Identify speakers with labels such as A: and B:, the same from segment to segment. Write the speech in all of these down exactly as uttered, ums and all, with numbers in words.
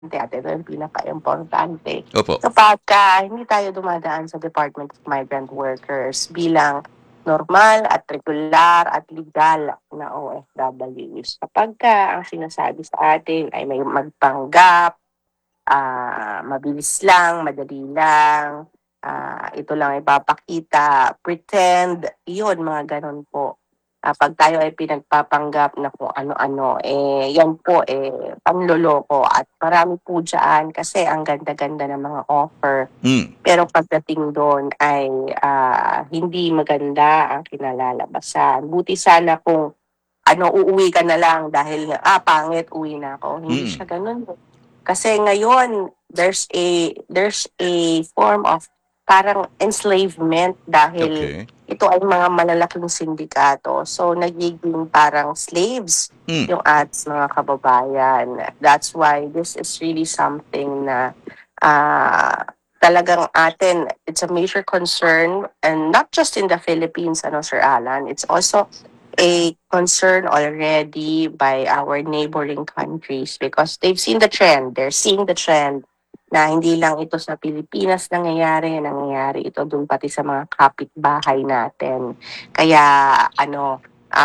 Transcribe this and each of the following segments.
A: at ito yung pinaka-importante.
B: Opo.
A: Kapag ka hindi tayo dumadaan sa Department of Migrant Workers bilang normal at regular at legal na O F Ws. Kapag ka ang sinasabi sa atin ay may magpanggap, ah, mabilis lang, madali lang, ah, ito lang ipapakita, pretend, yun, mga ganun po. Ah, pag tayo ay pinagpapanggap na kung ano-ano, eh, yan po, eh, panloloko at marami po dyan kasi ang ganda-ganda ng mga offer.
B: Mm.
A: Pero pagdating doon ay ah, hindi maganda ang kinalalabasan. Buti sana kung ano, uuwi ka na lang dahil ah, pangit, uwi na ako. Hindi
B: Mm.
A: siya ganun. Kasi ngayon, there's a there's a form of parang enslavement dahil
B: Okay.
A: ito ay mga malalaking sindikato. So, nagiging parang slaves
B: Mm.
A: yung ating mga kababayan. That's why this is really something na ah, talagang atin, it's a major concern and not just in the Philippines, ano, Sir Alan, it's also a concern already by our neighboring countries because they've seen the trend, they're seeing the trend na hindi lang ito sa Pilipinas nangyayari, nangyayari ito dun pati sa mga kapitbahay natin. Kaya ano,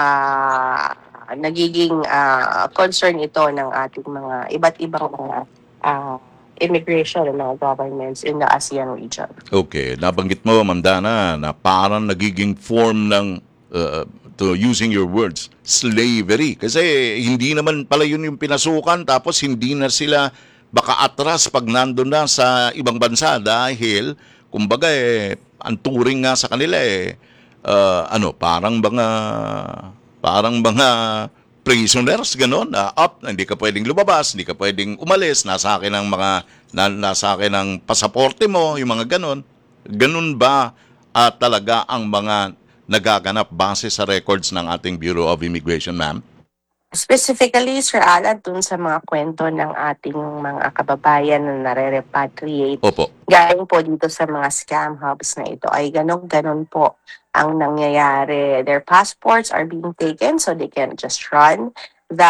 A: ah nagiging ah, concern ito ng ating mga iba't ibang mga ah, immigration ng mga governments in the ASEAN region.
B: Okay, nabanggit mo, Ma'am Dana, na parang nagiging form ng, uh, to using your words, slavery. Kasi hindi naman pala yun yung pinasukan, tapos hindi na sila baka atras pag nandun na sa ibang bansa dahil, kumbaga eh, ang turing nga sa kanila eh, uh, ano, parang mga, parang mga prisoners, gano'n, na up, hindi ka pwedeng lumabas, hindi ka pwedeng umalis, nasa akin ang mga, na, nasa akin ang pasaporte mo, yung mga gano'n. Ganun ba at talaga ang mga nagaganap base sa records ng ating Bureau of Immigration, ma'am?
A: Specifically, Sir Alan, dun sa mga kwento ng ating mga kababayan na nare-repatriate,
B: Opo.
A: galing po dito sa mga scam hubs na ito, ay ganon-ganon po ang nangyayari. Their passports are being taken so they can just run. The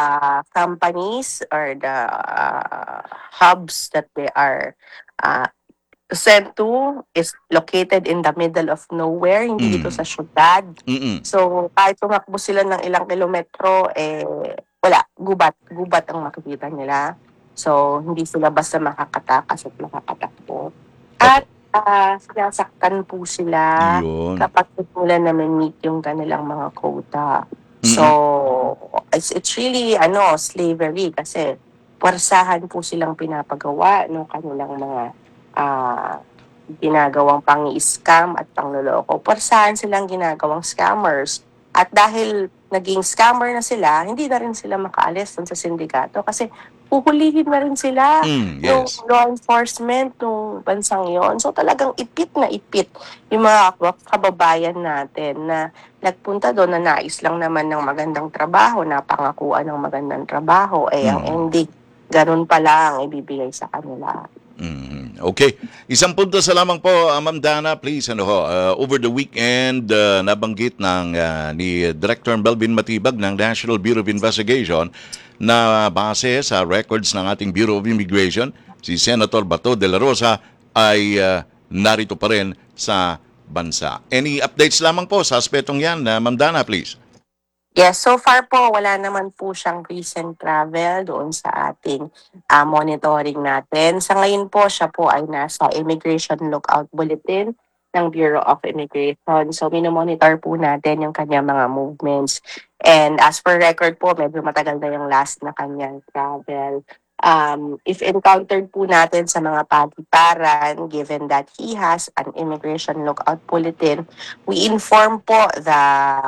A: companies or the uh, hubs that they are uh, sent to is located in the middle of nowhere, hindi ito
B: Mm.
A: sa syudad.
B: Mm-mm.
A: So, kahit tumakbo sila ng ilang kilometro, eh, wala, gubat, gubat ang makikita nila. So, hindi sila basta makakatakas at makakatakbo. At
B: Opo.
A: uh, sinasaktan po sila
B: Yun.
A: kapag nila na meet yung kanilang mga quota. So,
B: Mm-mm.
A: it's, it's really, ano, slavery kasi puwersahan po silang pinapagawa ng kanilang mga ah, ginagawang pang-scam at pangloloko. Puwersahan silang ginagawang scammers. At dahil naging scammer na sila, hindi na rin sila makaalis dun sa sindikato kasi huhulihin na rin sila
B: Mm,
A: ng
B: yes.
A: law enforcement ng bansang yon. So talagang ipit na ipit yung mga kababayan natin na nagpunta doon na nais lang naman ng magandang trabaho, napangakuan ng magandang trabaho, eh ang
B: Mm.
A: ending, ganun pa lang ibibigay sa kanila.
B: Mm, okay. Isang punto sa lamang po, uh, Ma'am Dana, please. Ano ho, uh, over the weekend, uh, nabanggit ng uh, ni Director Melvin Matibag ng National Bureau of Investigation na base sa records ng ating Bureau of Immigration, si Senator Bato de la Rosa ay uh, narito pa rin sa bansa. Any updates lamang po sa aspetong yan, uh, Ma'am Dana, please?
A: Yes, so far po wala naman po siyang recent travel doon sa ating ah, monitoring natin. Sa ngayon po siya po ay nasa Immigration Lookout Bulletin ng Bureau of Immigration. So minomonitor po natin yung kanyang mga movements. And as per record po, medyo matagal na yung last na kanyang travel. Um, if encountered po natin sa mga paliparan, given that he has an Immigration Lookout Bulletin, we inform po the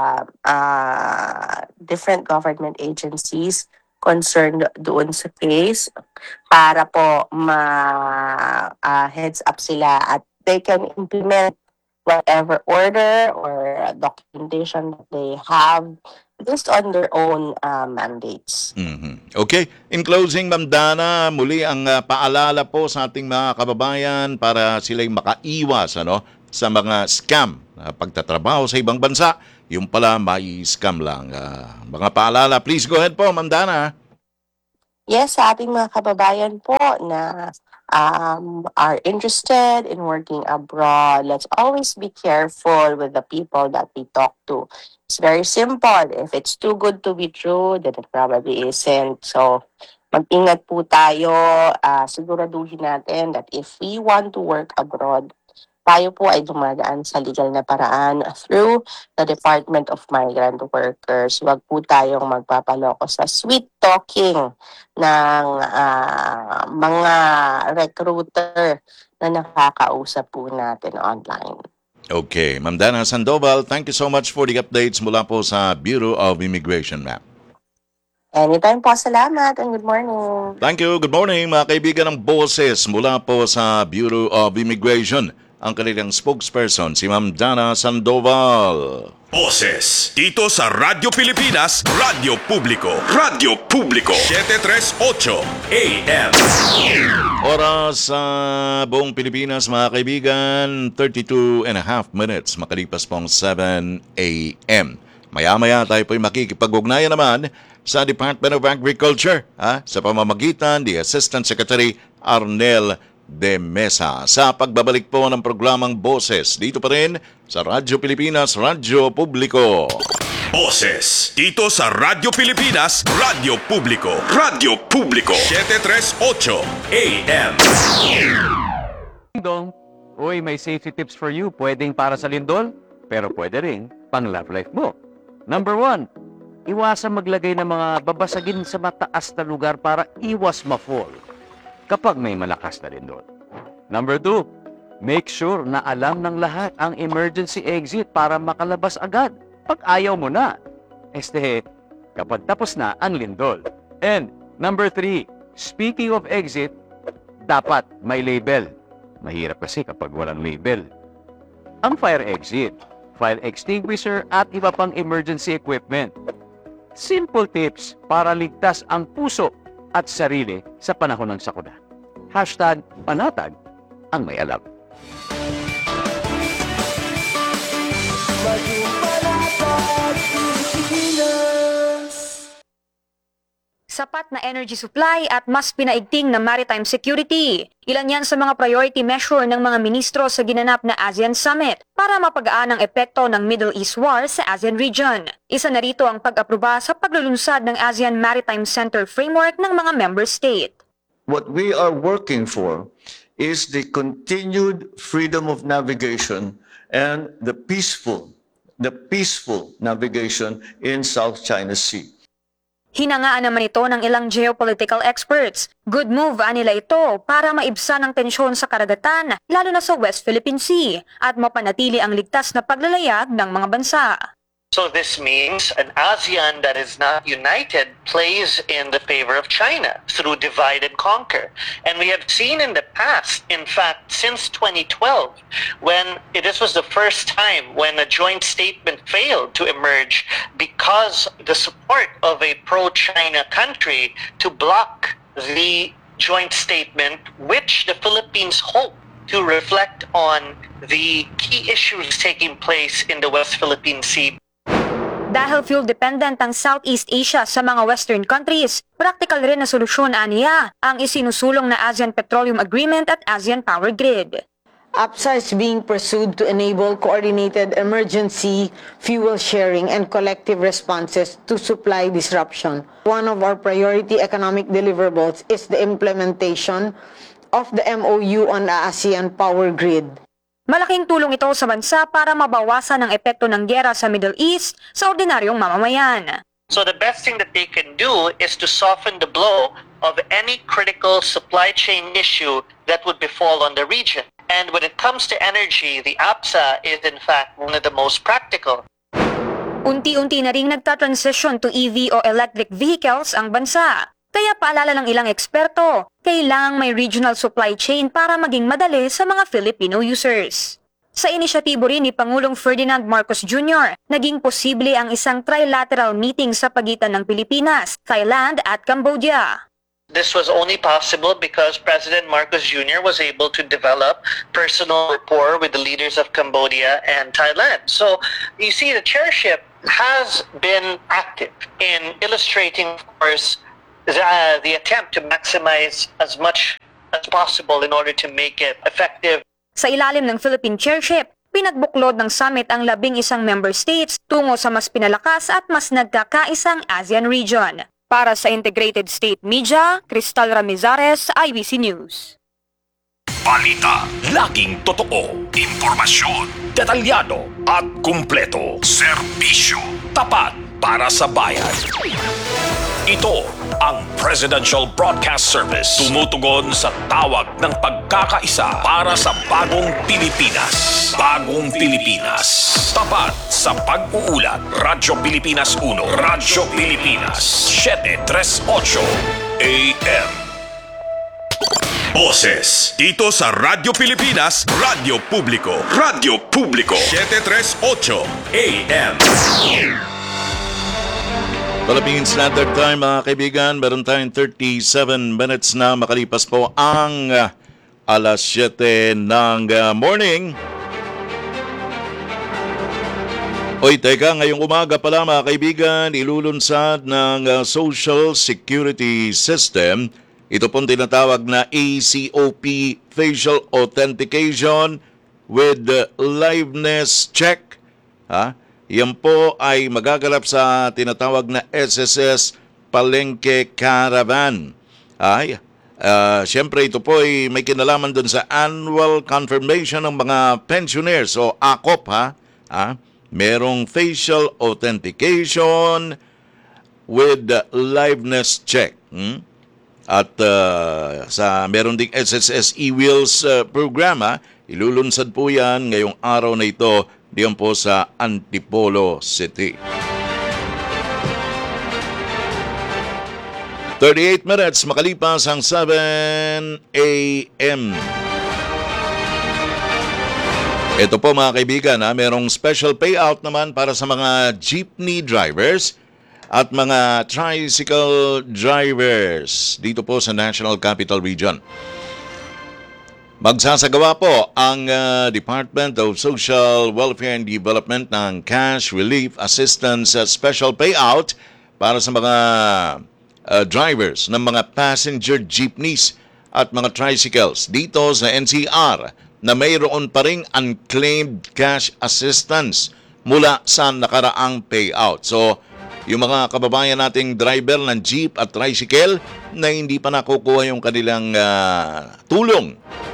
A: uh, different government agencies concerned doon sa case para po ma ah, heads up sila at they can implement whatever order or documentation that they have based on their own uh, mandates.
B: Mhm. Okay. In closing, Ma'am Dana, muli ang ah, paalala po sa ating mga kababayan para sila'y makaiwas ano, sa mga scam na pagtatrabaho sa ibang bansa. Yung pala, may scam lang. Ah, mga paalala, please go ahead po, Ma'am Dana.
A: Yes, sa ating mga kababayan po na um, are interested in working abroad, let's always be careful with the people that we talk to. It's very simple. If it's too good to be true, then it probably isn't. So, mag-ingat po tayo. Ah, siguraduhin natin that if we want to work abroad, tayo po ay dumadaan sa legal na paraan through the Department of Migrant Workers. Huwag po tayong magpapaloko sa sweet talking ng ah, mga recruiter na nakakausap po natin online.
B: Okay, Ma'am Dana Sandoval, thank you so much for the updates mula po sa Bureau of Immigration, ma'am.
A: Anytime po, salamat and good morning.
B: Thank you. Good morning mga kaibigan ng boses mula po sa Bureau of Immigration. Ang kanilang spokesperson, si Ma'am Dana Sandoval.
C: Boses dito sa Radyo Pilipinas, Radyo Publiko, Radyo Publiko, seven tres ocho A M.
B: Oras sa buong Pilipinas mga kaibigan, thirty-two and a half minutes makalipas pong seven A M. Maya-maya tayo po'y makikipag-ugnayan naman sa Department of Agriculture ha, sa pamamagitan ni Assistant Secretary Arnel de Mesa sa pagbabalik po ng programang Boses dito pa rin sa Radyo Pilipinas, Radyo Publiko.
C: Boses dito sa Radyo Pilipinas, Radyo Publiko, Radyo Publiko, seven tres ocho A M.
D: Dong, uy, may safety tips for you. Pwedeng para sa lindol, pero pwede rin pang love life mo. Number one, iwasan maglagay ng mga babasagin sa mataas na lugar para iwas ma-fall kapag may malakas na lindol. Number two, make sure na alam ng lahat ang emergency exit para makalabas agad pag ayaw mo na. Este, kapag tapos na ang lindol. And number three, speaking of exit, dapat may label. Mahirap kasi kapag walang label. Ang fire exit, fire extinguisher at iba pang emergency equipment. Simple tips para ligtas ang puso at sarili sa panahon ng sakuna. Hashtag panatag ang may alam.
E: Sapat na energy supply at mas pinaigting na maritime security. Ilan yan sa mga priority measure ng mga ministro sa ginanap na ASEAN Summit para mapagaan ang epekto ng Middle East War sa ASEAN region. Isa na rito ang pag-aproba sa paglulunsad ng ASEAN Maritime Center Framework ng mga member state.
F: What we are working for is the continued freedom of navigation and the peaceful, the peaceful navigation in South China Sea.
E: Hinangaan naman ito ng ilang geopolitical experts. Good move anila ito para maibsan ang tensyon sa karagatan, lalo na sa West Philippine Sea, at mapanatili ang ligtas na paglalayag ng mga bansa.
G: So this means an ASEAN that is not united plays in the favor of China through divide and conquer. And we have seen in the past, in fact, since twenty twelve, when it, this was the first time when a joint statement failed to emerge because the support of a pro-China country to block the joint statement, which the Philippines hope to reflect on the key issues taking place in the West Philippine Sea.
E: Dahil fuel-dependent ang Southeast Asia sa mga Western countries, practical rin na solusyon aniya ang isinusulong na ASEAN Petroleum Agreement at ASEAN Power Grid.
H: A P S A is being pursued to enable coordinated emergency fuel sharing and collective responses to supply disruption. One of our priority economic deliverables is the implementation of the M O U on the ASEAN Power Grid.
E: Malaking tulong ito sa bansa para mabawasan ang epekto ng giyera sa Middle East sa ordinaryong mamamayan.
G: So the best thing that they can do is to soften the blow of any critical supply chain issue that would befall on the region. And when it comes to energy, the A P S A is in fact one of the most practical.
E: Unti-unti na ring nagta-transition to E V o electric vehicles ang bansa. Kaya paalala ng ilang eksperto, kailangang may regional supply chain para maging madali sa mga Filipino users. Sa inisyatibo rin ni Pangulong Ferdinand Marcos Junior, naging posible ang isang trilateral meeting sa pagitan ng Pilipinas, Thailand at Cambodia.
G: This was only possible because President Marcos Junior was able to develop personal rapport with the leaders of Cambodia and Thailand. So you see, the chairship has been active in illustrating, of course, uh, the attempt to maximize as much as possible in order to make it effective.
E: Sa ilalim ng Philippine chairship, pinagbuklod ng summit ang labing isang member states tungo sa mas pinalakas at mas nagkakaisang ASEAN region. Para sa Integrated State Media, Cristal Ramizares, I B C News.
C: Balita, laging totoo, impormasyon, detalyado at kumpleto. Serbisyo, tapat para sa bayan. Ito ang Presidential Broadcast Service. Tumutugon sa tawag ng pagkakaisa para sa bagong Pilipinas. Bagong Pilipinas. Tapat sa pag-uulat. Radyo Pilipinas uno. Radyo Pilipinas. seven three eight A M. Boses dito sa Radyo Pilipinas, Radyo Publiko. Radyo Publiko. seven three eight A M.
B: Philippine Standard Time, mga kaibigan, meron tayong thirty-seven minutes na makalipas po ang uh, alas siyete ng uh, morning. Oy, teka, ngayong umaga pala mga kaibigan, ilulunsad ng uh, Social Security System. Ito pong tinatawag na A C O P Facial Authentication with uh, Liveness Check. Ha? Yan po ay magaganap sa tinatawag na S S S Palengke Caravan. Ay, uh, siyempre ito po ay may kinalaman dun sa annual confirmation ng mga pensioners o A C O P, ha? Ha? Merong facial authentication with the liveness check. Hmm? At uh, sa meron ding S S S E-Wheels uh, program, ha? Ilulunsad po yan ngayong araw na ito diyan po sa Antipolo City. thirty-eight minutes makalipas ang seven A M. Ito po mga kaibigan, ha, merong special payout naman para sa mga jeepney drivers at mga tricycle drivers dito po sa National Capital Region. Magsasagawa po ang uh, Department of Social Welfare and Development ng Cash Relief Assistance uh, Special Payout para sa mga uh, drivers ng mga passenger jeepneys at mga tricycles dito sa N C R na mayroon pa ring unclaimed cash assistance mula sa nakaraang payout. So, yung mga kababayan nating driver ng jeep at tricycle na hindi pa nakukuha yung kanilang uh, tulong,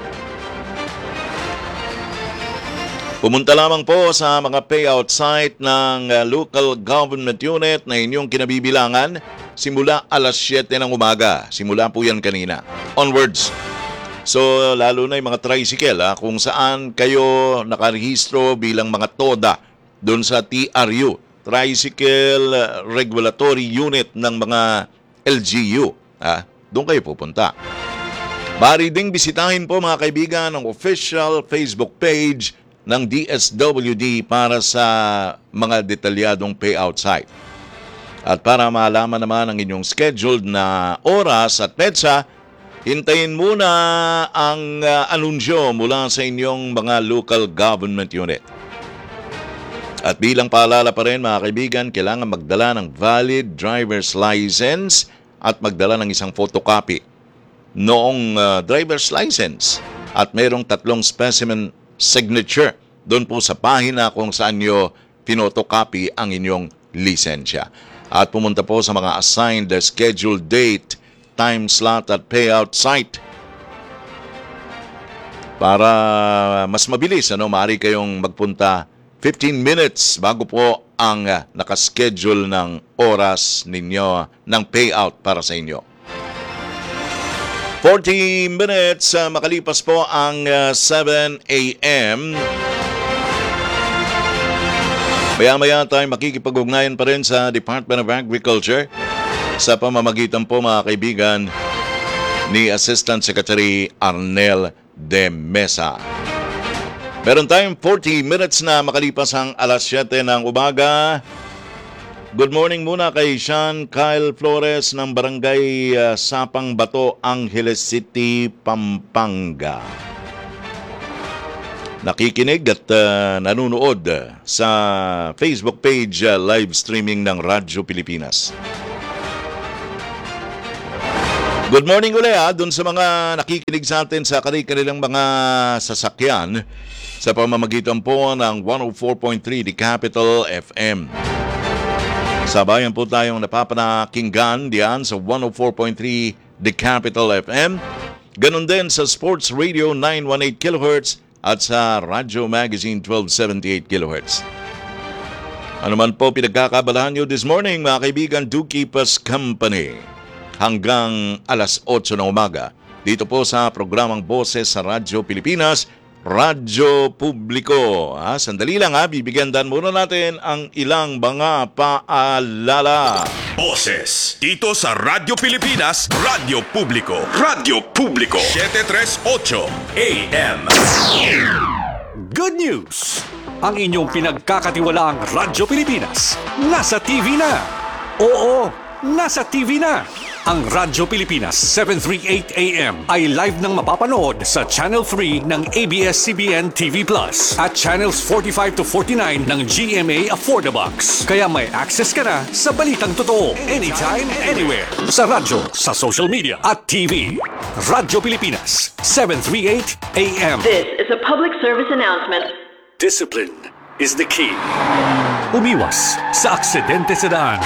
B: pumunta lamang po sa mga payout site ng uh, local government unit na inyong kinabibilangan simula alas siyete ng umaga. Simula po yan kanina. Onwards. So, lalo na yung mga tricycle, ha, kung saan kayo nakarehistro bilang mga TODA doon sa T R U, Tricycle Regulatory Unit ng mga L G U. Ha, doon kayo pupunta. Bari ding bisitahin po mga kaibigan ang official Facebook page ng D S W D para sa mga detalyadong payout site. At para malaman naman ang inyong scheduled na oras at petsa, hintayin muna ang uh, anunsyo mula sa inyong mga local government unit. At bilang paalala pa rin mga kaibigan, kailangan magdala ng valid driver's license at magdala ng isang photocopy noong uh, driver's license. At mayroong tatlong specimen signature doon po sa pahina kung saan nyo pinotocopy ang inyong lisensya. At pumunta po sa mga assigned scheduled date, time slot at payout site para mas mabilis. Ano, maaari kayong magpunta fifteen minutes bago po ang uh, nakaschedule ng oras ninyo ng payout para sa inyo. forty minutes uh, makalipas po ang uh, seven A M. Maya-maya tayo makikipag-ugnayan pa rin sa Department of Agriculture sa pamamagitan po mga kaibigan ni Assistant Secretary Arnel de Mesa. Meron tayong forty minutes na makalipas ang alas siyete ng umaga. Good morning muna kay Sean Kyle Flores ng Barangay uh, Sapang Bato, Angeles City, Pampanga. Nakikinig at uh, nanunood sa Facebook page uh, live streaming ng Radyo Pilipinas. Good morning ulit ha, dun sa mga nakikinig sa atin sa kanilang mga sasakyan sa pamamagitan po ng one oh four point three The Capital F M. Sabayan po tayong napapanakinggan diyan sa one oh four point three The Capital F M. Ganon din sa Sports Radio nine eighteen kilohertz at sa Radyo Magazine twelve seventy-eight kilohertz. Ano man po pinagkakabalahan nyo this morning, mga kaibigan, do keep us company hanggang alas otso ng umaga. Dito po sa programang Boses sa Radyo Pilipinas, Radyo Publiko. Ha, sandali lang ha, bibigyan dan muna natin ang ilang mga paalala.
C: Boses dito sa Radyo Pilipinas, Radyo Publiko. Radyo Publiko. seven thirty-eight A M.
I: Good news! Ang inyong pinagkakatiwalaang Radyo Pilipinas nasa T V na. Oo, nasa T V na. Ang Radyo Pilipinas seven thirty-eight A M ay live nang mapapanood sa Channel three ng A B S C B N T V Plus at Channels forty-five to forty-nine ng G M A Affordabox. Kaya may access ka na sa balitang totoo anytime, anywhere. Sa radyo, sa social media at T V. Radyo Pilipinas seven thirty-eight A M.
J: This is a public service announcement.
I: Discipline is the key. Umiwas sa aksidente sa daan.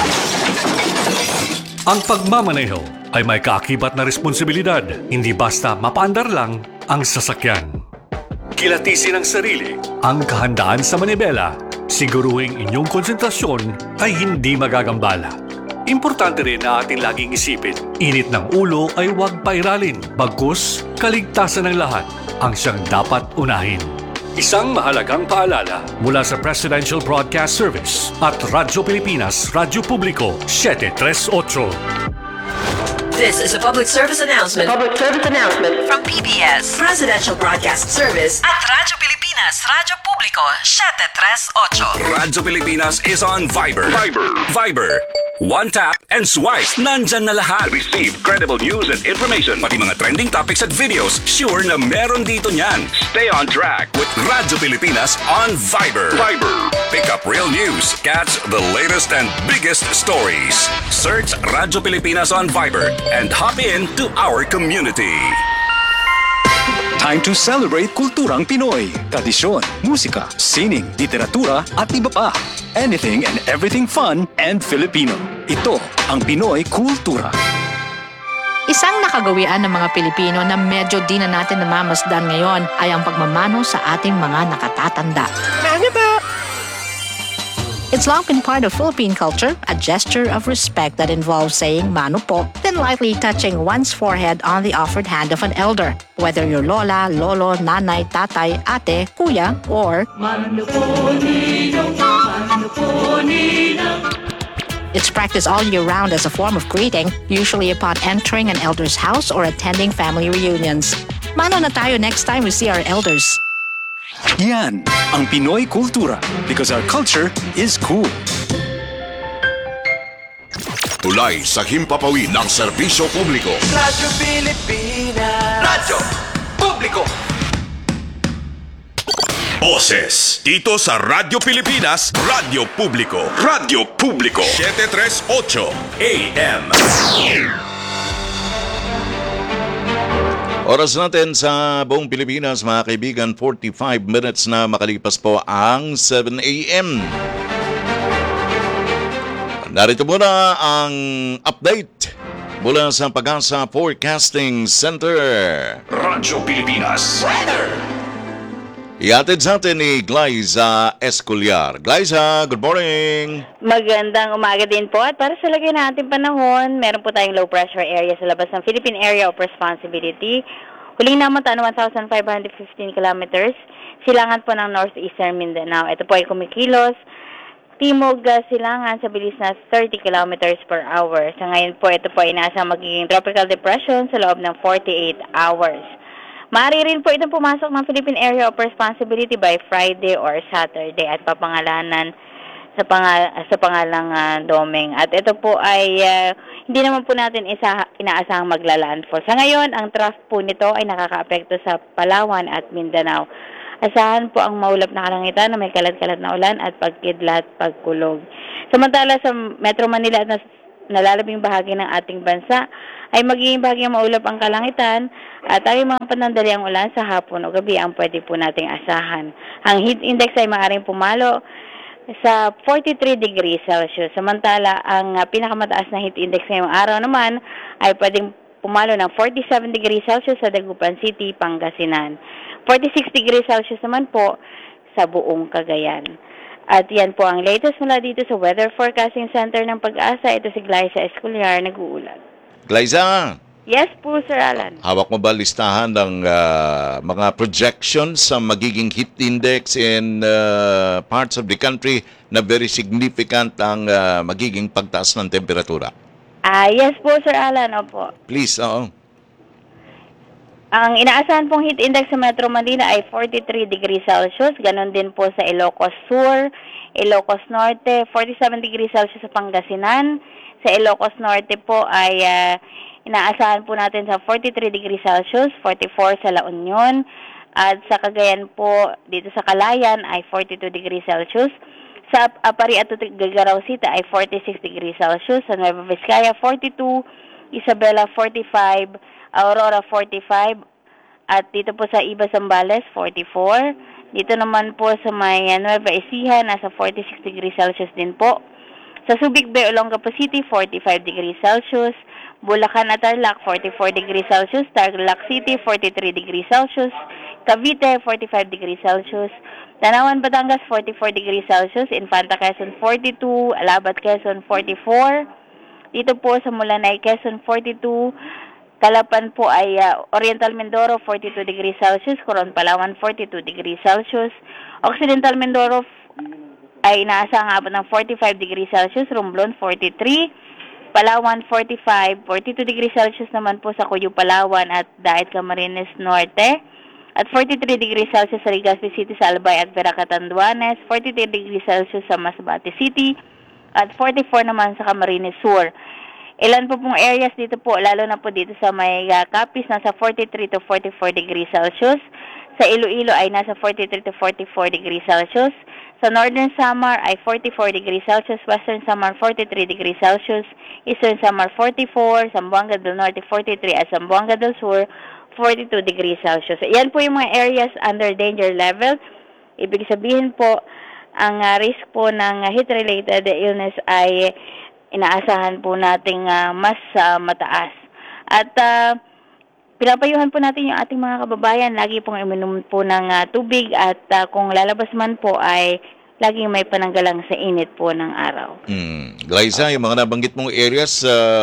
I: Ang pagmamaneho ay may kaakibat na responsibilidad, hindi basta mapaandar lang ang sasakyan. Kilatisin ang sarili, ang kahandaan sa manibela, siguruhing inyong konsentrasyon ay hindi magagambala. Importante rin na ating laging isipin, init ng ulo ay huwag pairalin, bagkus kaligtasan ng lahat ang siyang dapat unahin. Isang mahalagang paalala mula sa Presidential Broadcast Service at Radyo Pilipinas, Radyo Publiko seven thirty-eight.
J: This is a public service announcement. Public service announcement
K: From P B S, Presidential Broadcast Service at Radyo Pilipinas, Radyo Publiko seven thirty-eight.
C: Radyo Pilipinas is on Viber. Viber. Viber. One tap and swipe. Nandyan na lahat. Receive credible news and information. Pati mga trending topics at videos. Sure na meron dito niyan. Stay on track with Radyo Pilipinas on Viber. Viber. Pick up real news. Catch the latest and biggest stories. Search Radyo Pilipinas on Viber and hop in to our community.
I: Time to celebrate kulturang Pinoy, tradisyon, musika, sining, literatura at iba pa. Anything and everything fun and Filipino. Ito ang Pinoy Kultura.
L: Isang nakagawian ng mga Pilipino na medyo di na natin namamasdan ngayon ay ang pagmamano sa ating mga nakatatanda. Ano ba? It's long been part of Philippine culture, a gesture of respect that involves saying mano po, then lightly touching one's forehead on the offered hand of an elder, whether you're lola, lolo, nanay, tatay, ate, kuya, or mano po ninong, mano po ninong. It's practiced all year round as a form of greeting, usually upon entering an elder's house or attending family reunions. Mano na tayo next time we see our elders.
I: Yan ang Pinoy Kultura because our culture is cool.
C: Tulay sa himpapawid ng serbisyo publiko.
K: Radyo Pilipinas, Radyo Publiko.
C: Boses dito sa Radyo Pilipinas, Radyo Publiko. Radyo Publiko. seven thirty-eight A M.
B: Oras natin sa buong Pilipinas, mga kaibigan, forty-five minutes na makalipas po ang seven A M. Narito muna ang update mula sa Pag-asa Forecasting Center.
C: Radyo Pilipinas. Weather.
B: Iatid sa atin ni Glyza Escolar. Glyza, good morning!
M: Magandang umaga din po at para sa lagay na ating panahon, meron po tayong low pressure area sa labas ng Philippine Area of Responsibility. Huling namuntaan one thousand five hundred fifteen kilometers, silangan po ng northeastern Mindanao. Ito po ay kumikilos, timog uh, silangan sa bilis na thirty kilometers per hour. Sa ngayon po, ito po ay nasa magiging tropical depression sa loob ng forty-eight hours. Maaari rin po itong pumasok ng Philippine Area of Responsibility by Friday or Saturday at papangalanan sa, pangal sa pangalang uh, Doming. At ito po ay uh, hindi naman po natin isa inaasahang magla-landfall. Sa ngayon, ang trough po nito ay nakaka-apekto sa Palawan at Mindanao. Asahan po ang maulap na kalangitan na may kalat-kalat na ulan at pagkidlat, pagkulog. Samantala sa Metro Manila at nalalabing bahagi ng ating bansa ay magiging bahagyang maulap ang kalangitan at tanging mga panandaliang ulan sa hapon o gabi ang pwede po nating asahan. Ang heat index ay maaaring pumalo sa forty-three degrees Celsius. Samantala, ang uh, pinakamataas na heat index ngayong araw naman ay pwedeng pumalo ng forty-seven degrees Celsius sa Dagupan City, Pangasinan. forty-six degrees Celsius naman po sa buong Cagayan. At yan po ang latest mula dito sa Weather Forecasting Center ng Pag-asa. Ito si Glyza Escolar, nag-uulat.
B: Glyza,
M: Yes po, Sir Alan.
B: hawak mo ba listahan ng ah, mga projections sa magiging heat index in ah, parts of the country na very significant ang ah, magiging pagtaas ng temperatura?
M: Ah, yes po, Sir Alan. Opo.
B: Please, oo.
M: Ang inaasahan pong heat index sa Metro Manila ay forty-three degrees Celsius. Ganon din po sa Ilocos Sur, Ilocos Norte, forty-seven degrees Celsius sa Pangasinan. Sa Ilocos Norte po ay uh, inaasahan po natin sa forty-three degrees Celsius, forty-four sa La Union. At sa Cagayan po, dito sa Calayan ay forty-two degrees Celsius. Sa Apari at Tuguegarao City ay forty-six degrees Celsius. Sa Nueva Vizcaya, forty-two. Isabela, forty-five. Aurora, forty-five. At dito po sa Iba, Zambales, forty-four. Dito naman po sa may uh, Nueva Ecija, nasa forty-six degrees Celsius din po. Sa Subic Bay, Olongapo City, forty-five degrees Celsius. Bulacan at Tarlac, forty-four degrees Celsius. Tarlac City, forty-three degrees Celsius. Cavite, forty-five degrees Celsius. Tanawan, Batangas, forty-four degrees Celsius. Infanta, Quezon, forty-two. Alabat, Quezon, forty-four. Dito po sa Mulanay, Quezon, forty-two. Calapan po ay uh, Oriental Mindoro, forty-two degrees Celsius. Coron, Palawan, forty-two degrees Celsius. Occidental Mindoro ay inaasahang abot ng forty-five degrees Celsius. Romblon, forty-three. Palawan, forty-five. forty-two degrees Celsius naman po sa Cuyo, Palawan at Daet, Camarines Norte. At forty-three degrees Celsius sa Legazpi City, sa Albay at Vera, Catanduanes. forty-three degrees Celsius sa Masbate City. At forty-four naman sa Camarines Sur. Ilan po pong areas dito po, lalo na po dito sa may uh, Capiz, nasa forty-three to forty-four degrees Celsius. Sa Iloilo ay nasa forty-three to forty-four degrees Celsius. Sa Northern Samar ay forty-four degrees Celsius. Western Samar, forty-three degrees Celsius. Eastern Samar, forty-four. Zamboanga del Norte, forty-three. At Zamboanga del Sur, forty-two degrees Celsius. Yan po yung mga areas under danger level. Ibig sabihin po, ang uh, risk po ng uh, heat-related illness ay inaasahan po nating uh, mas uh, mataas. At uh, pinapayuhan po natin yung ating mga kababayan, lagi pong uminom po ng uh, tubig at uh, kung lalabas man po ay laging may pananggalang sa init po ng araw.
B: Hmm. Glyza, yung mga nabanggit mong areas,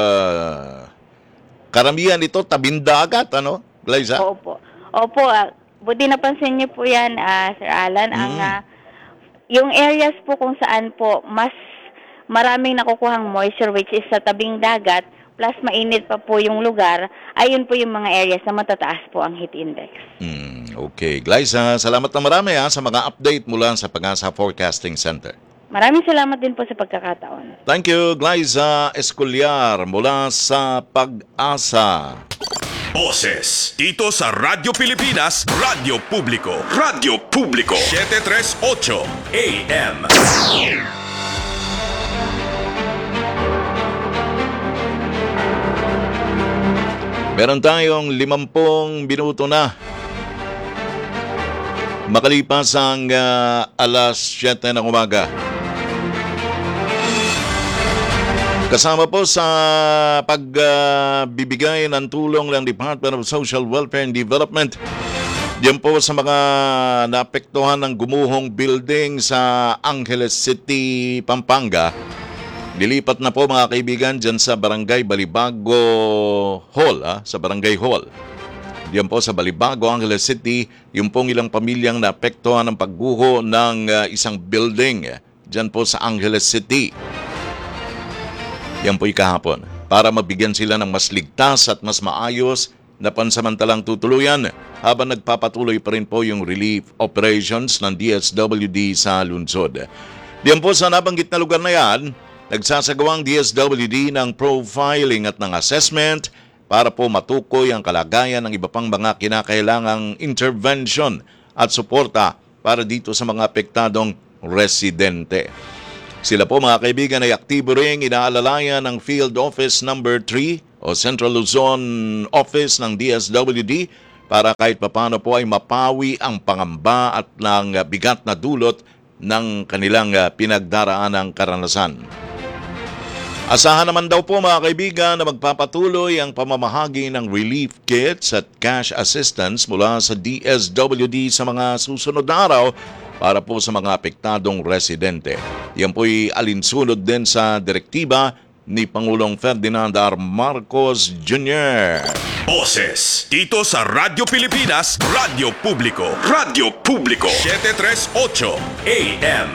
B: uh, karamihan ito tabing dagat, ano? Glyza?
M: Opo. Opo, uh, buti napansin niyo po yan, uh, Sir Alan.
B: Mm.
M: Ang, uh, yung areas po kung saan po mas maraming nakukuhang moisture which is sa tabing dagat, plus mainit pa po yung lugar, ayun po yung mga areas na matataas po ang heat index.
B: Hmm. Okay. Glyza, salamat na marami ha, sa mga update mula sa Pag-asa Forecasting Center.
M: Maraming salamat din po sa pagkakataon.
B: Thank you, Glyza Escolar mula sa Pag-asa.
C: Boses dito sa Radyo Pilipinas, Radyo Publiko. Radyo Publiko seven thirty-eight A M.
B: Meron tayong limampung minuto na. Makalipas ang uh, alas siyete ng umaga. Kasama po sa pagbibigay uh, ng tulong ng Department of Social Welfare and Development. Diyan po sa mga naapektuhan ng gumuhong building sa Angeles City, Pampanga. Nilipat na po mga kaibigan dyan sa Barangay Balibago Hall, ah, sa Barangay Hall. Diyan po sa Balibago, Angeles City, yung pong ilang pamilyang naapektuhan ng pagguho ng uh, isang building eh, dyan po sa Angeles City. Yan po'y kahapon para mabigyan sila ng mas ligtas at mas maayos na pansamantalang tutuluyan habang nagpapatuloy pa rin po yung relief operations ng D S W D sa lungsod. Diyan po sa nabanggit na lugar na yan, nagsasagawang D S W D ng profiling at ng assessment para po matukoy ang kalagayan ng iba pang mga kinakailangang intervention at suporta para dito sa mga apektadong residente. Sila po mga kaibigan ay aktibo ring inaalalayan ng Field Office number three o Central Luzon Office ng D S W D para kahit papano po ay mapawi ang pangamba at ng bigat na dulot ng kanilang pinagdaraanang karanasan. Asahan naman daw po mga kaibigan na magpapatuloy ang pamamahagi ng relief kits at cash assistance mula sa D S W D sa mga susunod na araw para po sa mga apektadong residente. Yan po'y alinsunod din sa direktiba ni Pangulong Ferdinand R. Marcos Junior
C: Boses dito sa Radyo Pilipinas, Radyo Publiko, Radyo Publiko, seven thirty-eight A M.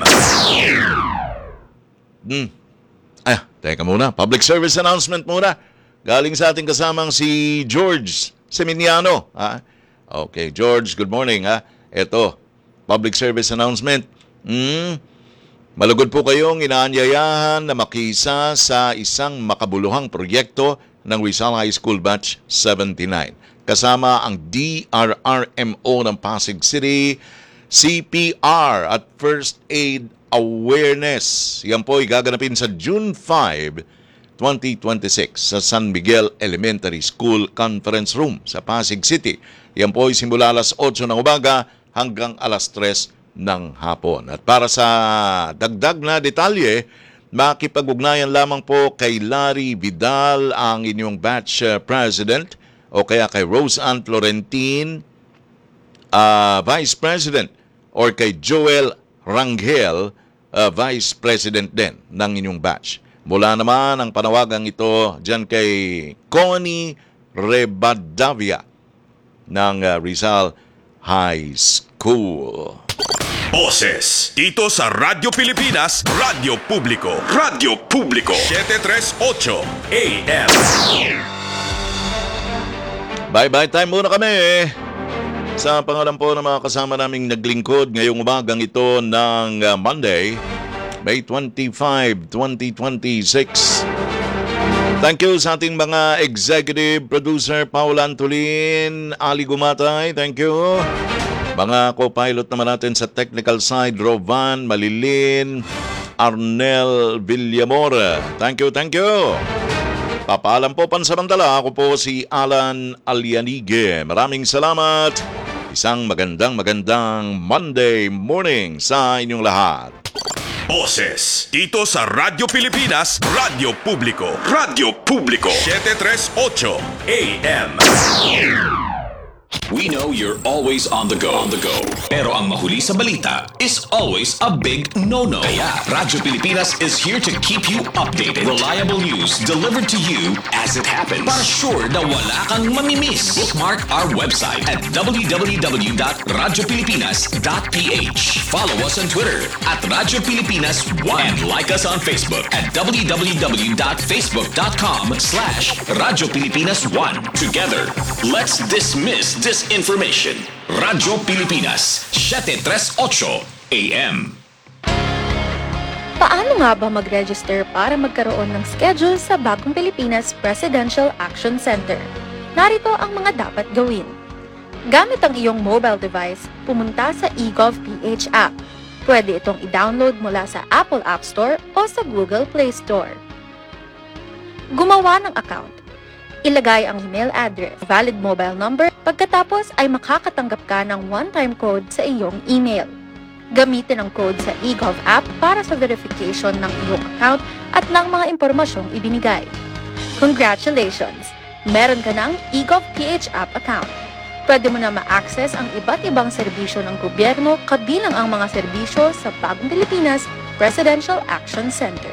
B: Hmm. Ay, teka muna. Public service announcement muna. Galing sa ating kasamang si George Seminiano. Ha? Okay, George, good morning. Ha? Ito, public service announcement. Hmm. Malugod po kayong inaanyayahan na makisa sa isang makabuluhang proyekto ng Rizal High School Batch seventy-nine. Kasama ang D R R M O ng Pasig City, C P R at First Aid Awareness. Yan po ay gaganapin sa June fifth, twenty twenty-six sa San Miguel Elementary School Conference Room sa Pasig City. Yan po ay simula alas eight ng umaga hanggang alas tres ng hapon. At para sa dagdag na detalye, makipag-ugnayan lamang po kay Larry Vidal, ang inyong batch uh, president, o kaya kay Rose Ann Florentin, uh, vice president, or kay Joel Rangel, uh, vice president din ng inyong batch. Mula naman ang panawagang ito dyan kay Connie Rebadavia ng uh, Rizal High School.
C: Boses dito sa Radyo Pilipinas, Radyo Publiko, Radyo Publiko, seven thirty-eight A M.
B: Bye-bye time muna kami. Sa pangalan po ng mga kasama naming naglingkod ngayong umagang ito ng uh, Monday, May twenty-fifth, twenty twenty-six. Thank you sa ating mga executive producer, Paul Antolin, Ali Gumatay, thank you. Mga co-pilot naman natin sa technical side, Rovan Malilin, Arnel Villamora. Thank you, thank you. Papaalam po pansamantala, ako po si Alan Alianige. Maraming salamat. Isang magandang magandang Monday morning sa inyong lahat.
C: Boses dito sa Radyo Pilipinas, Radyo Publiko, Radyo Publiko, seven thirty-eight A M. We know you're always on the go. On the go. Pero ang mahuli sa balita is always a big no-no. Kaya Radyo Pilipinas is here to keep you updated. Reliable news delivered to you as it happens. Para sure na wala kang mamimiss. Bookmark our website at w w w dot radyo pilipinas dot p h. Follow us on Twitter at Radyo Pilipinas one. And like us on Facebook at w w w dot facebook dot com slash Radyo Pilipinas one. Together, let's dismiss disinformation. Radyo Pilipinas, seven thirty-eight A M.
N: Paano nga ba mag-register para magkaroon ng schedule sa Bagong Pilipinas Presidential Action Center? Narito ang mga dapat gawin. Gamit ang iyong mobile device, pumunta sa eGovPH app. Pwede itong i-download mula sa Apple App Store o sa Google Play Store. Gumawa ng account. Ilagay ang email address, valid mobile number, pagkatapos ay makakatanggap ka ng one-time code sa iyong email. Gamitin ang code sa eGov app para sa verification ng iyong account at ng mga impormasyong ibinigay. Congratulations! Meron ka ng eGovPH app account. Pwede mo na ma-access ang iba't ibang serbisyo ng gobyerno kabilang ang mga serbisyo sa Bagong Pilipinas Presidential Action Center.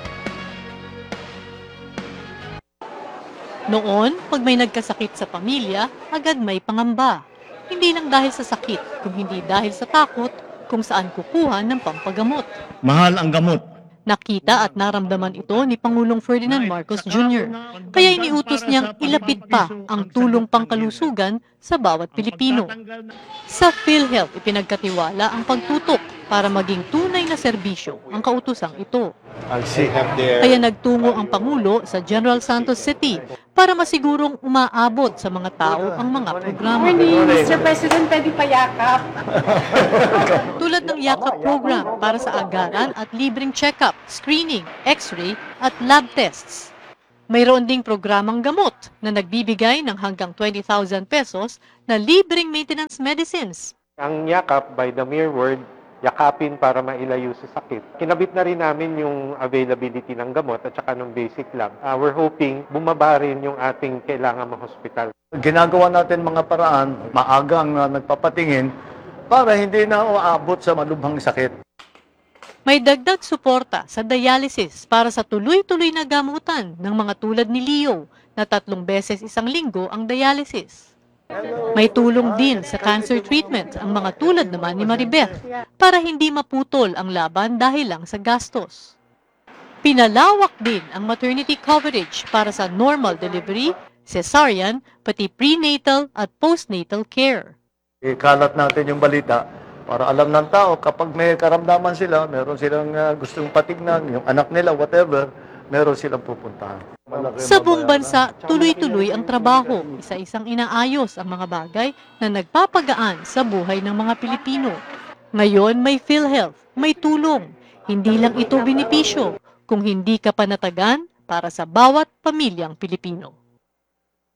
O: Noon, pag may nagkasakit sa pamilya, agad may pangamba. Hindi lang dahil sa sakit, kung hindi dahil sa takot kung saan kukuha ng pampagamot.
P: Mahal ang gamot.
O: Nakita at naramdaman ito ni Pangulong Ferdinand Marcos Junior Kaya iniutos niyang ilapit pa ang tulong pangkalusugan sa bawat Pilipino. Sa PhilHealth, ipinagkatiwala ang pagtutok para maging tunay na serbisyo ang kautusang ito.
P: I'll see have their
O: Kaya nagtungo ang Pangulo sa General Santos City para masigurong umaabot sa mga tao ang mga programa.
Q: mister President, pwede payakap.
O: Tulad ng Yakap program para sa agaran at libreng check-up, screening, x-ray at lab tests. Mayroon ding programang gamot na nagbibigay ng hanggang twenty thousand pesos na libreng maintenance medicines.
P: Ang yakap, by the mere word, yakapin para mailayo sa sakit. Kinabit na rin namin yung availability ng gamot at saka ng basic lab. Uh, we're hoping bumaba rin yung ating kailangan ma-hospital.
F: Ginagawa natin mga paraan, maagang uh, nagpapatingin para hindi na uabot sa malubhang sakit.
O: May dagdag suporta sa dialysis para sa tuloy-tuloy na gamutan ng mga tulad ni Leo na tatlong beses isang linggo ang dialysis. May tulong din sa cancer treatment ang mga tulad naman ni Maribeth para hindi maputol ang laban dahil lang sa gastos. Pinalawak din ang maternity coverage para sa normal delivery, cesarean, pati prenatal at postnatal care.
F: Ikalat natin yung balita para alam ng tao kapag may karamdaman sila, meron silang uh, gustong patignan, yung anak nila, whatever, meron silang pupuntahan.
O: Sa buong bansa, tuloy-tuloy ang trabaho, isa-isang inaayos ang mga bagay na nagpapagaan sa buhay ng mga Pilipino. Ngayon may PhilHealth, may tulong. Hindi lang ito benepisyo, kung hindi ka panatagan para sa bawat pamilyang Pilipino.